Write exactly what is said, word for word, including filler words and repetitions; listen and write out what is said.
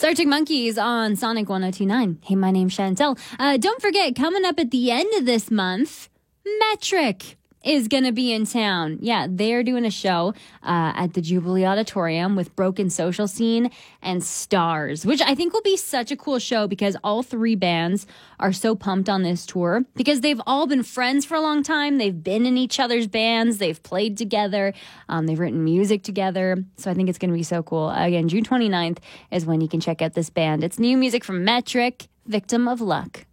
Arctic Monkeys on Sonic one oh two point nine. Hey, my name's Chantel. Uh, don't forget, coming up at the end of this month, Metric is going to be in town. Yeah, they're doing a show uh, at the Jubilee Auditorium with Broken Social Scene and Stars, which I think will be such a cool show because all three bands are so pumped on this tour because they've all been friends for a long time. They've been in each other's bands. They've played together. Um, they've written music together. So I think it's going to be so cool. Again, June twenty-ninth is when you can check out this band. It's new music from Metric, Victim of Luck.